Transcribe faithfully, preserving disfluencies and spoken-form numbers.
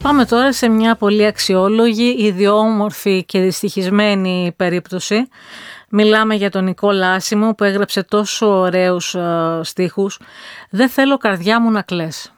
Πάμε τώρα σε μια πολύ αξιόλογη, ιδιόμορφη και δυστυχισμένη περίπτωση. Μιλάμε για τον Νικόλα Άσημο που έγραψε τόσο ωραίους uh, στίχους. «Δεν θέλω καρδιά μου να κλαις».